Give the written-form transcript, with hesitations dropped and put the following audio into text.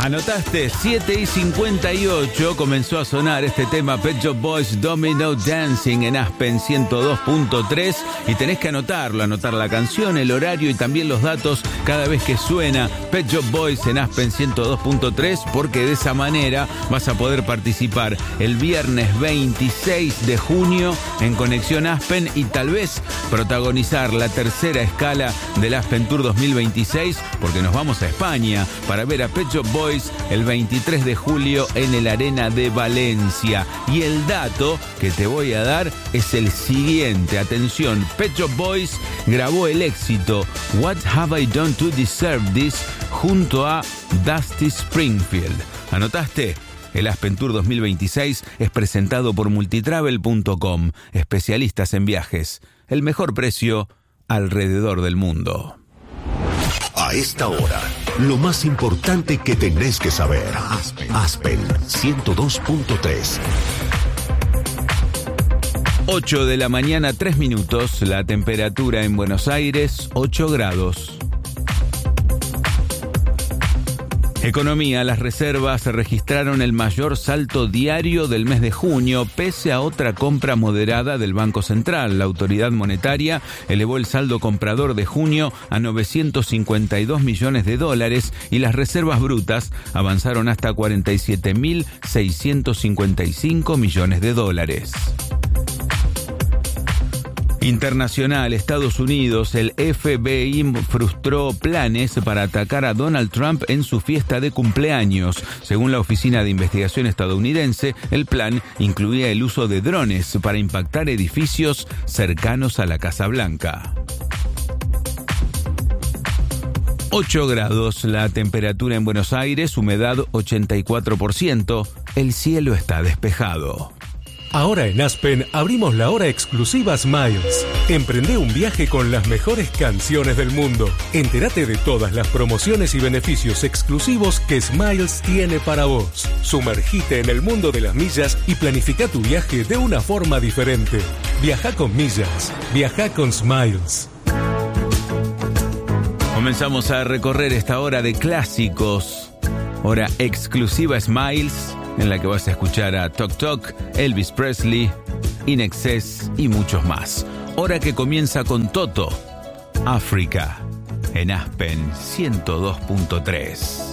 Anotaste, 7:58 comenzó a sonar este tema Pet Shop Boys Domino Dancing en Aspen 102.3 y tenés que anotar la canción, el horario y también los datos cada vez que suena Pet Shop Boys en Aspen 102.3 porque de esa manera vas a poder participar el viernes 26 de junio en Conexión Aspen y tal vez protagonizar la tercera escala del Aspen Tour 2026 porque nos vamos a España para ver a Pet Shop Boys el 23 de julio en el Arena de Valencia. Y el dato que te voy a dar es el siguiente. Atención, Pet Shop Boys grabó el éxito What Have I Done to Deserve This junto a Dusty Springfield. ¿Anotaste? El Aspen Tour 2026 es presentado por Multitravel.com, especialistas en viajes. El mejor precio alrededor del mundo. A esta hora, lo más importante que tenés que saber. Aspen 102.3. 8 de la mañana, 3 minutos. La temperatura en Buenos Aires, 8 grados. Economía, las reservas registraron el mayor salto diario del mes de junio, pese a otra compra moderada del Banco Central. La autoridad monetaria elevó el saldo comprador de junio a 952 millones de dólares y las reservas brutas avanzaron hasta 47.655 millones de dólares. Internacional, Estados Unidos, el FBI frustró planes para atacar a Donald Trump en su fiesta de cumpleaños. Según la Oficina de Investigación estadounidense, el plan incluía el uso de drones para impactar edificios cercanos a la Casa Blanca. 8 grados, la temperatura en Buenos Aires, humedad 84%, el cielo está despejado. Ahora en Aspen abrimos la hora exclusiva Smiles. Emprende un viaje con las mejores canciones del mundo. Entérate de todas las promociones y beneficios exclusivos que Smiles tiene para vos. Sumergite en el mundo de las millas y planifica tu viaje de una forma diferente. Viaja con millas. Viaja con Smiles. Comenzamos a recorrer esta hora de clásicos. Hora exclusiva Smiles, en la que vas a escuchar a Tok Tok, Elvis Presley, In Excess y muchos más. Hora que comienza con Toto, África, en Aspen 102.3.